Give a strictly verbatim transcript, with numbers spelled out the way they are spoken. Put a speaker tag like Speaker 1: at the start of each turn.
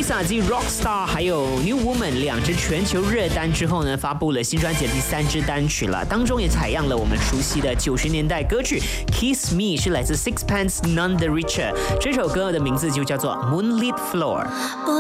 Speaker 1: Lisa 继 Rockstar 还有 New Woman 两支全球热单之后呢，发布了新专辑的第三支单曲了，当中也采样了我们熟悉的九十年代歌曲 Kiss Me， 是来自 Sixpence None the Richer， 这首歌的名字就叫做 Moonlit Floor。